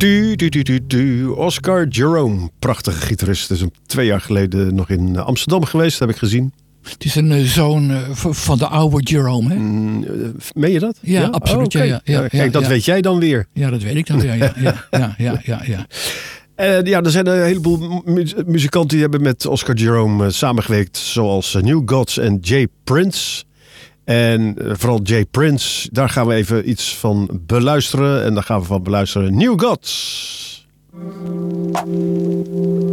Oscar Jerome, prachtige gitarist. Is 2 jaar geleden nog in Amsterdam geweest, heb ik gezien. Het is een zoon van de oude Jerome, hè? Meen je dat? Ja, absoluut. Okay. Kijk, dat weet jij dan weer. Ja, dat weet ik dan weer. Ja. Er zijn een heleboel muzikanten die hebben met Oscar Jerome samengewerkt. Zoals New Gods en Jay Prince. En vooral Jay Prince, daar gaan we even iets van beluisteren. En daar gaan we van beluisteren New Gods.